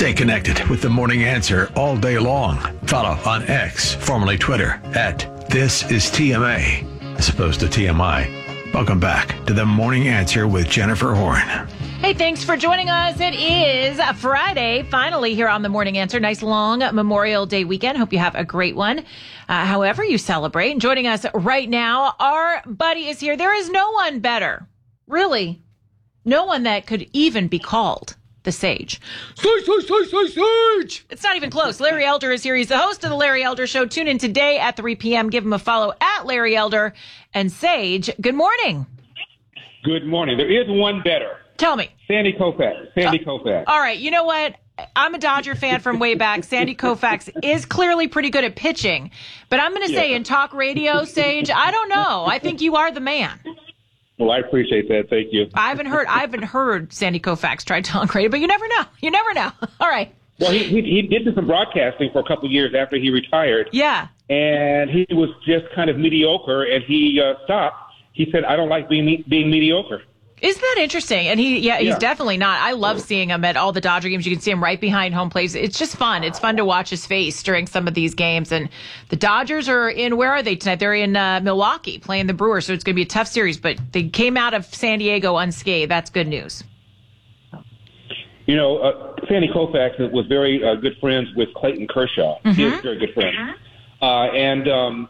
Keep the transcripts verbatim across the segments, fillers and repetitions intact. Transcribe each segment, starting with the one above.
Stay connected with The Morning Answer all day long. Follow on X, formerly Twitter, at This Is T M A, as opposed to T M I. Welcome back to The Morning Answer with Jennifer Horn. Hey, thanks for joining us. It is Friday, finally, here on The Morning Answer. Nice long Memorial Day weekend. Hope you have a great one, uh, however you celebrate. And joining us right now, our buddy is here. There is no one better, really, no one that could even be called the Sage. Sage, Sage, Sage, Sage, Sage! It's not even close. Larry Elder is here. He's the host of The Larry Elder Show. Tune in today at three p.m. Give him a follow at Larry Elder. And Sage, good morning. Good morning. There is one better. Tell me. Sandy Koufax. Sandy uh, Koufax. All right. You know what? I'm a Dodger fan from way back. Sandy Koufax is clearly pretty good at pitching. But I'm going to yeah. say in talk radio, Sage, I don't know. I think you are the man. Well, I appreciate that. Thank you. I haven't heard I haven't heard Sandy Koufax try talk radio, but you never know. You never know. All right. Well, he he, he did some broadcasting for a couple of years after he retired. Yeah. And he was just kind of mediocre, and he uh, stopped. He said, I don't like being being mediocre. Isn't that interesting? And he, yeah, he's yeah. definitely not. I love seeing him at all the Dodger games. You can see him right behind home plate. It's just fun. It's fun to watch his face during some of these games. And the Dodgers are in, where are they tonight? They're in uh, Milwaukee playing the Brewers. So it's going to be a tough series, but they came out of San Diego unscathed. That's good news. You know, uh, Sandy Koufax was very uh, good friends with Clayton Kershaw. Mm-hmm. He is a very good friend. Uh, and, um,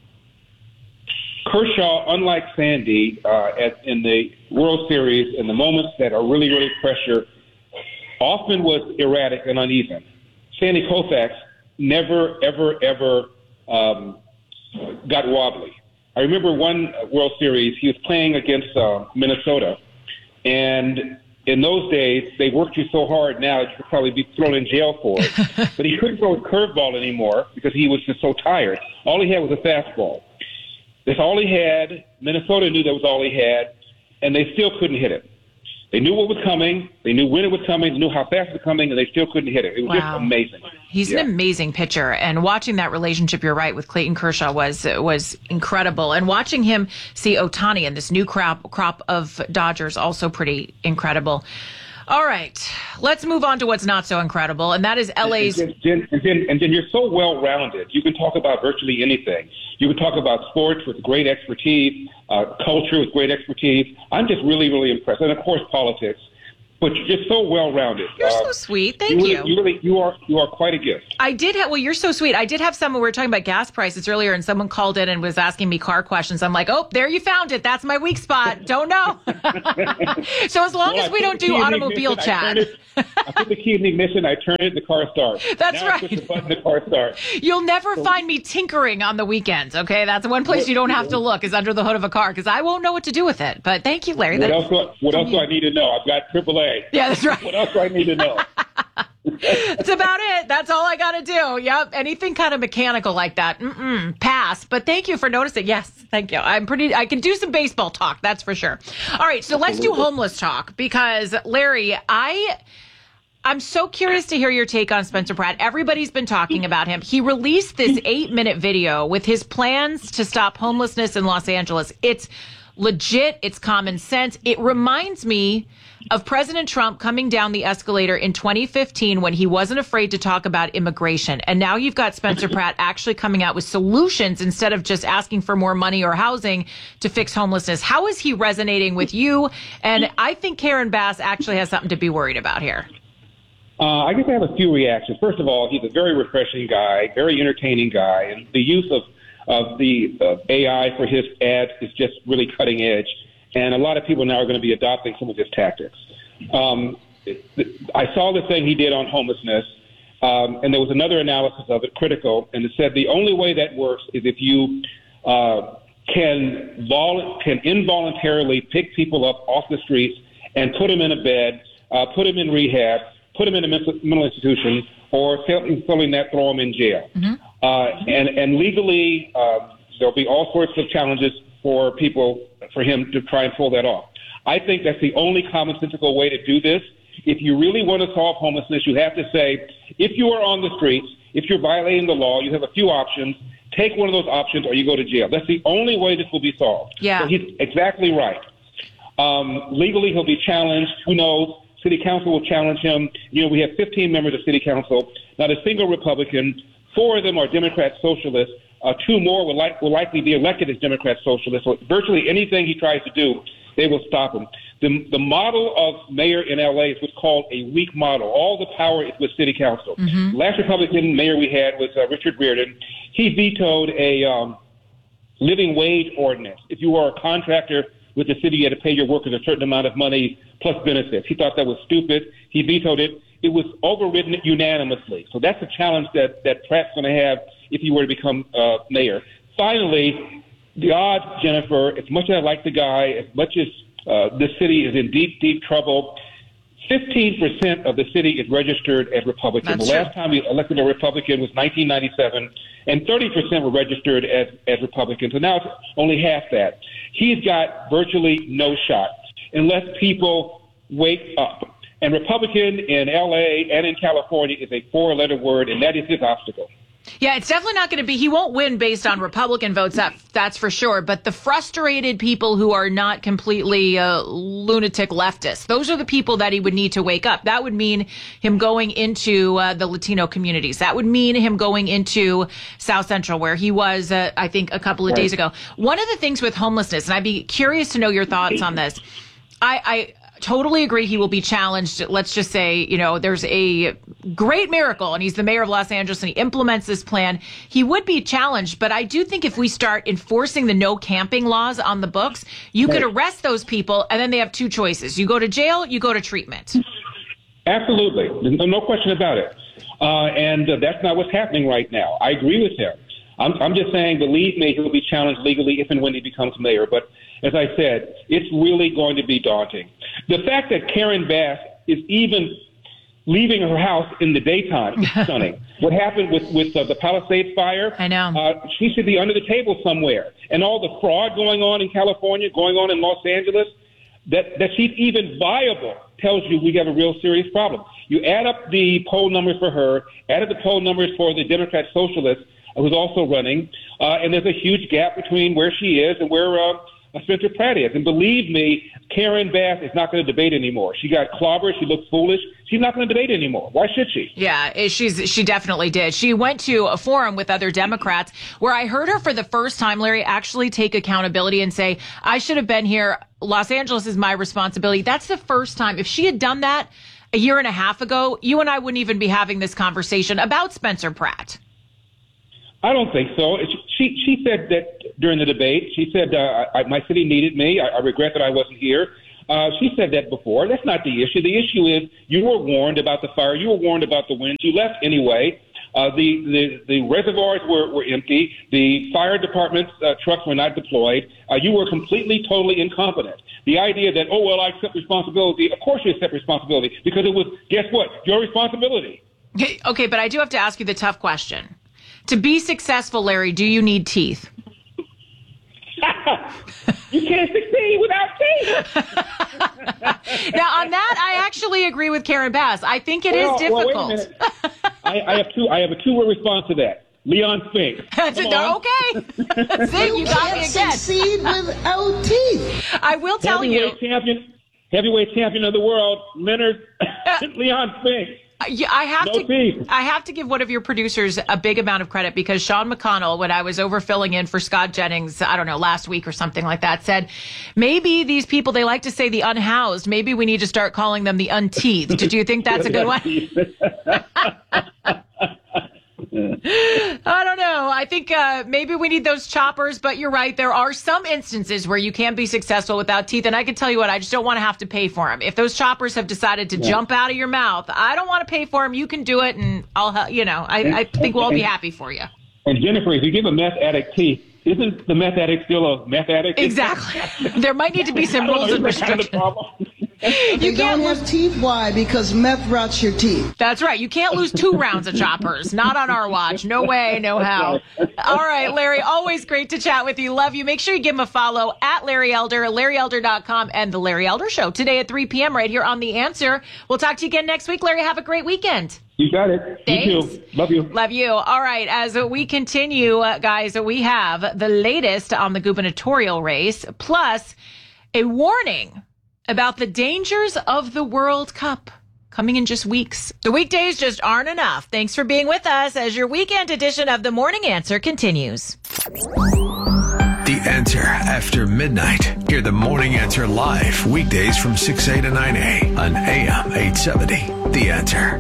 Kershaw, unlike Sandy, uh, at, in the World Series, in the moments that are really, really pressure, often was erratic and uneven. Sandy Koufax never, ever, ever um, got wobbly. I remember one World Series, he was playing against uh, Minnesota, and in those days, they worked you so hard now that you could probably be thrown in jail for it. But he couldn't throw a curveball anymore because he was just so tired. All he had was a fastball. That's all he had. Minnesota knew that was all he had, and they still couldn't hit it. They knew what was coming. They knew when it was coming. They knew how fast it was coming, and they still couldn't hit it. It was wow. just amazing. He's yeah. an amazing pitcher, and watching that relationship, you're right, with Clayton Kershaw was was incredible. And watching him see Ohtani in this new crop crop of Dodgers, also pretty incredible. All right, let's move on to what's not so incredible, and that is L A's. And then, and then, and then you're so well-rounded. You can talk about virtually anything. You can talk about sports with great expertise, uh, culture with great expertise. I'm just really, really impressed. And, of course, politics. But you're just so well-rounded. You're uh, so sweet. Thank you. Really, you. You really, you are, you are quite a gift. I did have, well, you're so sweet. I did have someone, we were talking about gas prices earlier, and someone called in and was asking me car questions. I'm like, oh, there you found it. That's my weak spot. Don't know. So as long well, as we don't do automobile ignition, chat. I, it, I put the key in the ignition, I turn it, the car starts. That's now right. I push the button, the car starts. You'll never so, find me tinkering on the weekends, okay? That's one place you don't have to look, is under the hood of a car, because I won't know what to do with it. But thank you, Larry. What, that, else, do, what else do I need to know? I've got triple A. Yeah, that's right. What else do I need to know? That's about it. That's all I got to do. Yep. Anything kind of mechanical like that. Mm-mm. Pass. But thank you for noticing. Yes. Thank you. I'm pretty, I can do some baseball talk. That's for sure. All right. So let's do homeless talk because Larry, I, I'm so curious to hear your take on Spencer Pratt. Everybody's been talking about him. He released this eight minute video with his plans to stop homelessness in Los Angeles. It's legit. It's common sense. It reminds me of President Trump coming down the escalator in twenty fifteen when he wasn't afraid to talk about immigration. And now you've got Spencer Pratt actually coming out with solutions instead of just asking for more money or housing to fix homelessness. How is he resonating with you? And I think Karen Bass actually has something to be worried about here. Uh, I guess I have a few reactions. First of all, he's a very refreshing guy, very entertaining guy, and the use of, of the uh, A I for his ads is just really cutting edge. And a lot of people now are going to be adopting some of his tactics. Um, I saw the thing he did on homelessness, um, and there was another analysis of it, critical, and it said the only way that works is if you uh, can vol- can involuntarily pick people up off the streets and put them in a bed, uh, put them in rehab, put them in a mental, mental institution, or failing that, throw them in jail. Mm-hmm. Uh, and, and legally, uh, there'll be all sorts of challenges for people, for him to try and pull that off. I think that's the only commonsensical way to do this. If you really want to solve homelessness, you have to say, if you are on the streets, if you're violating the law, you have a few options. Take one of those options or you go to jail. That's the only way this will be solved. Yeah. So he's exactly right. Um, legally, he'll be challenged. Who knows? City Council will challenge him. You know, we have fifteen members of City Council, not a single Republican. Four of them are Democrat socialists. Uh, two more will, like, will likely be elected as Democrat socialists. So virtually anything he tries to do, they will stop him. The, the model of mayor in L A is what's called a weak model. All the power is with City Council. Mm-hmm. Last Republican mayor we had was uh, Richard Riordan. He vetoed a um, living wage ordinance. If you are a contractor with the city, you had to pay your workers a certain amount of money plus benefits. He thought that was stupid. He vetoed it. It was overridden unanimously. So that's a challenge that, that Pratt's going to have if he were to become uh, mayor. Finally, the odds, Jennifer, as much as I like the guy, as much as uh, the city is in deep, deep trouble, fifteen percent of the city is registered as Republican. That's the true. last time we elected a Republican was nineteen ninety-seven, and thirty percent were registered as, as Republicans. So now it's only half that. He's got virtually no shot unless people wake up. And Republican in L A and in California is a four-letter word, and that is his obstacle. Yeah, it's definitely not going to be, he won't win based on Republican votes, that that's for sure. But the frustrated people who are not completely uh, lunatic leftists, those are the people that he would need to wake up. That would mean him going into uh, the Latino communities. That would mean him going into South Central, where he was, uh, I think, a couple of days ago. One of the things with homelessness, and I'd be curious to know your thoughts on this, I, I totally agree he will be challenged. Let's just say, you know, there's a great miracle and he's the mayor of Los Angeles and he implements this plan. He would be challenged, but I do think if we start enforcing the no camping laws on the books, you could arrest those people and then they have two choices. You go to jail, you go to treatment. Absolutely. There's no question about it. Uh, and uh, that's not what's happening right now. I agree with him. I'm, I'm just saying, believe me, he'll be challenged legally if and when he becomes mayor. But as I said, it's really going to be daunting. The fact that Karen Bass is even leaving her house in the daytime is stunning. What happened with, with uh, the Palisades fire? I know. Uh, she should be under the table somewhere. And all the fraud going on in California, going on in Los Angeles, that, that she's even viable tells you we have a real serious problem. You add up the poll numbers for her, add up the poll numbers for the Democrat Socialists, who's also running, uh, and there's a huge gap between where she is and where uh, Spencer Pratt is. And believe me, Karen Bass is not going to debate anymore. She got clobbered. She looks foolish. She's not going to debate anymore. Why should she? Yeah, she's she definitely did. She went to a forum with other Democrats where I heard her for the first time, Larry, actually take accountability and say, I should have been here. Los Angeles is my responsibility. That's the first time. If she had done that a year and a half ago, you and I wouldn't even be having this conversation about Spencer Pratt. I don't think so. She she said that during the debate. She said, uh, I, my city needed me. I, I regret that I wasn't here. Uh, she said that before. That's not the issue. The issue is you were warned about the fire. You were warned about the winds. You left anyway. Uh, the, the, the reservoirs were, were empty. The fire department's uh, trucks were not deployed. Uh, you were completely, totally incompetent. The idea that, oh, well, I accept responsibility. Of course you accept responsibility because it was, guess what, your responsibility. Okay, but I do have to ask you the tough question. To be successful, Larry, do you need teeth? You can't succeed without teeth. Now, on that, I actually agree with Karen Bass. I think it well, is difficult. Well, wait a minute. I, I have two. I have a two-word response to that. Leon Spink. Okay. See, you got me again. Succeed without teeth. I will tell heavyweight you. Champion, heavyweight champion of the world, Leonard Leon Spink. Yeah, I have no to. Teeth. I have to give one of your producers a big amount of credit because Sean McConnell, when I was over filling in for Scott Jennings, I don't know, last week or something like that, said maybe these people, they like to say the unhoused. Maybe we need to start calling them the unteethed. Did you think that's a good one? I don't know. I think uh, maybe we need those choppers, but you're right. There are some instances where you can be successful without teeth. And I can tell you what, I just don't want to have to pay for them. If those choppers have decided to yeah. jump out of your mouth, I don't want to pay for them. You can do it. And I'll, help. you know, I, I think we'll all be happy for you. And Jennifer, if you give a meth addict teeth, isn't the meth addict still a meth addict? Exactly. There might need to be some rules and restrictions. You can't have teeth. Why? Because meth rots your teeth. That's right. You can't lose two rounds of choppers. Not on our watch. No way, no how. All right, Larry, always great to chat with you. Love you. Make sure you give him a follow at Larry Elder, Larry Elder dot com, and The Larry Elder Show today at three p.m. right here on The Answer. We'll talk to you again next week. Larry, have a great weekend. You got it. Thanks. You too. Love you. Love you. All right. As we continue, uh, guys, we have the latest on the gubernatorial race, plus a warning about the dangers of the World Cup. Coming in just weeks. The weekdays just aren't enough. Thanks for being with us as your weekend edition of The Morning Answer continues. The Answer after midnight. Hear The Morning Answer live weekdays from six A to nine A on A M eight seventy. The Answer.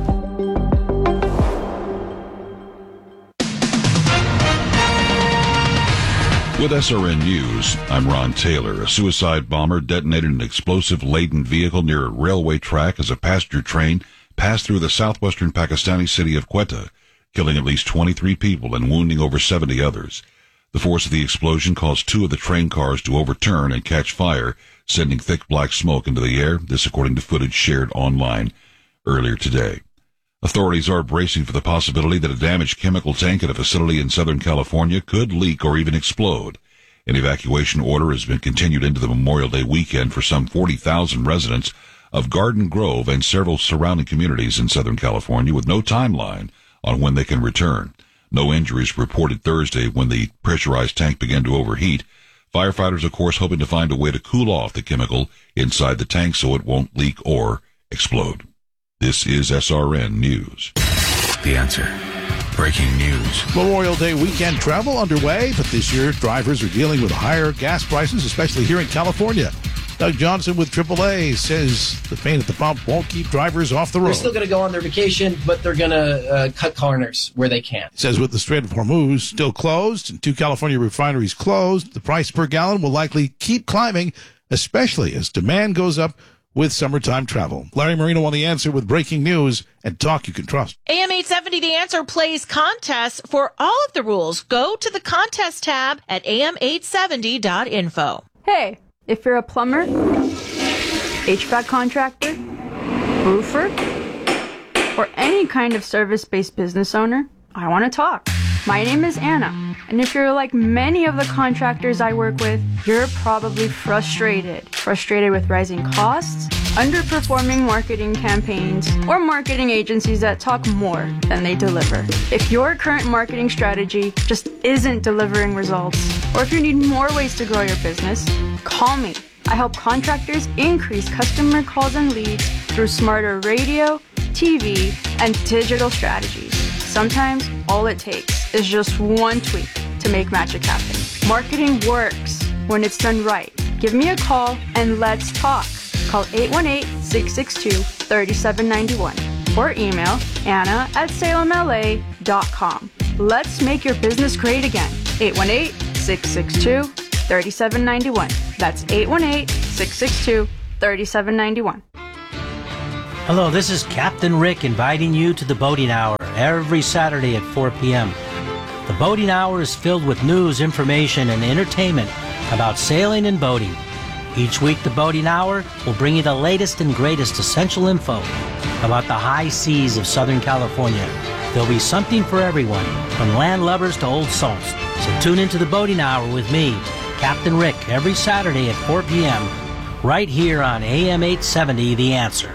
With S R N News, I'm Ron Taylor. A suicide bomber detonated an explosive-laden vehicle near a railway track as a passenger train passed through the southwestern Pakistani city of Quetta, killing at least twenty-three people and wounding over seventy others. The force of the explosion caused two of the train cars to overturn and catch fire, sending thick black smoke into the air, this according to footage shared online earlier today. Authorities are bracing for the possibility that a damaged chemical tank at a facility in Southern California could leak or even explode. An evacuation order has been continued into the Memorial Day weekend for some forty thousand residents of Garden Grove and several surrounding communities in Southern California with no timeline on when they can return. No injuries reported Thursday when the pressurized tank began to overheat. Firefighters, of course, hoping to find a way to cool off the chemical inside the tank so it won't leak or explode. This is S R N News. The Answer. Breaking news. Memorial Day weekend travel underway, but this year drivers are dealing with higher gas prices, especially here in California. Doug Johnson with triple A says the pain at the pump won't keep drivers off the road. They're still going to go on their vacation, but they're going to uh, cut corners where they can. He says with the Strait of Hormuz still closed and two California refineries closed, the price per gallon will likely keep climbing, especially as demand goes up with summertime travel. Larry Marino on The Answer with breaking news and talk you can trust. A M eight seventy The Answer plays contests for all of the rules. Go to the contest tab at A M eight seventy dot info. Hey, if you're a plumber, H V A C contractor, roofer, or any kind of service-based business owner, I want to talk. My name is Anna, and if you're like many of the contractors I work with, you're probably frustrated. Frustrated with rising costs, underperforming marketing campaigns, or marketing agencies that talk more than they deliver. If your current marketing strategy just isn't delivering results, or if you need more ways to grow your business, call me. I help contractors increase customer calls and leads through smarter radio, T V, and digital strategies. Sometimes all it takes is just one tweak to make magic happen. Marketing works when it's done right. Give me a call and let's talk. Call eight one eight, six six two, three seven nine one or email Anna at salem L A dot com. Let's make your business great again. eight one eight, six six two, three seven nine one. That's eight one eight, six six two, three seven nine one. Hello, this is Captain Rick inviting you to the Boating Hour every Saturday at four p.m. The Boating Hour is filled with news, information, and entertainment about sailing and boating. Each week, the Boating Hour will bring you the latest and greatest essential info about the high seas of Southern California. There'll be something for everyone, from landlubbers to old salts. So tune into the Boating Hour with me, Captain Rick, every Saturday at four p.m. right here on A M eight seventy, The Answer.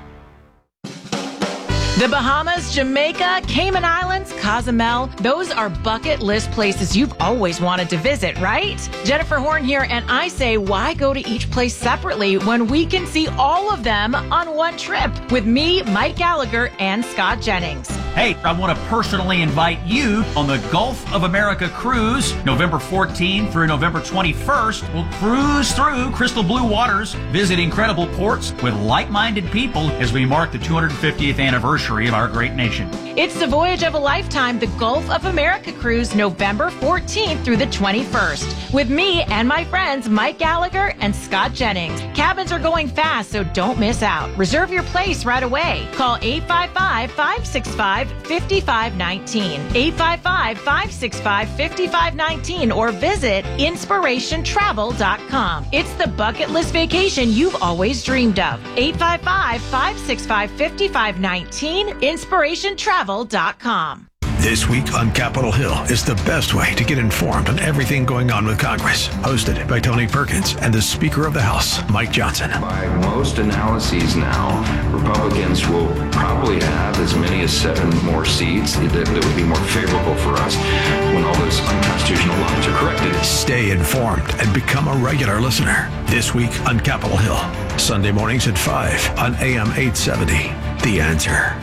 The Bahamas, Jamaica, Cayman Islands, Cozumel, those are bucket list places you've always wanted to visit, right? Jennifer Horn here, and I say, why go to each place separately when we can see all of them on one trip with me, Mike Gallagher, and Scott Jennings? Hey, I want to personally invite you on the Gulf of America cruise, November fourteenth through November twenty-first. We'll cruise through crystal blue waters, visit incredible ports with like-minded people as we mark the two hundred fiftieth anniversary of our great nation. It's the voyage of a lifetime, the Gulf of America cruise, November fourteenth through the twenty-first, with me and my friends Mike Gallagher and Scott Jennings. Cabins are going fast, so don't miss out. Reserve your place right away. Call eight five five, five six five, five five one nine, eight five five, five six five, five five one nine, or visit inspiration travel dot com. It's the bucket list vacation you've always dreamed of. eight five five, five six five, five five one nine, inspiration travel dot com. This week on Capitol Hill is the best way to get informed on everything going on with Congress. Hosted by Tony Perkins and the Speaker of the House, Mike Johnson. By most analyses now, Republicans will probably have as many as seven more seats that, that would be more favorable for us when all those unconstitutional laws are corrected. Stay informed and become a regular listener. This week on Capitol Hill, Sunday mornings at five on A M eight seventy. The Answer.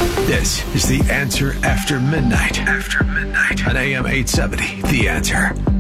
This is The Answer After Midnight. After Midnight on A M eight seventy. The Answer.